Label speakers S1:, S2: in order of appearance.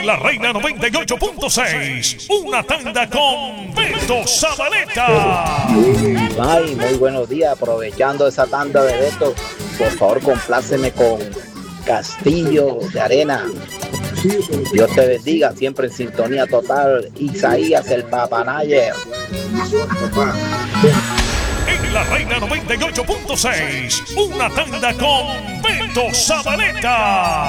S1: En la Reina 98.6, una tanda con Beto Zabaleta.
S2: Ay, muy buenos días. Aprovechando esa tanda de Beto, por favor, compláceme con Castillo de Arena. Dios te bendiga, siempre en sintonía total. Isaías el Papanayer.
S1: En la Reina 98.6, una tanda con Beto Zabaleta.